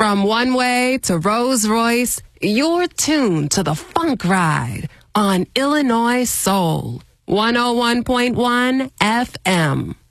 From One Way to Rolls Royce, you're tuned to the Funk Ride on Illinois Soul, 101.1 FM.